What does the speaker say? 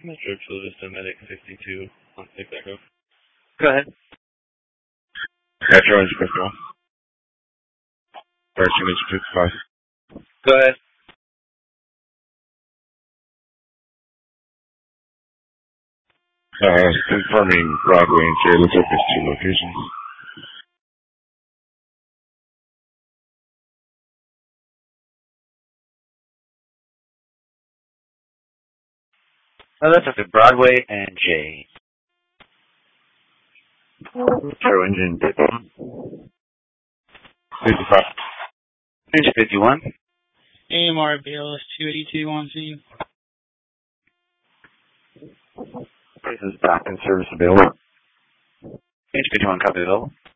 Metro Chilliston Medic 62 on 6 Echo. Go ahead. Metro Engine 51. Virgin Engine 55. Go ahead. Confirming Broadway and Jay. Looks like there's 2 locations. Oh, that's up to Broadway and J. Metro Engine 51. 55. Engine 51. AMR BLS 282 on scene. This is back in service available. Engine 51, copy available.